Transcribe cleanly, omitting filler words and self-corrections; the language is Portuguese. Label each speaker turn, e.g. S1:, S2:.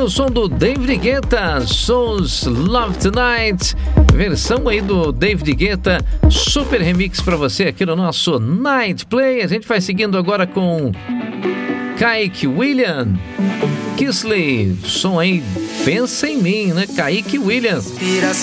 S1: o som do David Guetta, Souls Love Tonight, versão aí do David Guetta, super remix pra você aqui no nosso Night Play. A gente vai seguindo agora com Kaique William, Kissley, som aí, pensa em mim, né? Kaique William.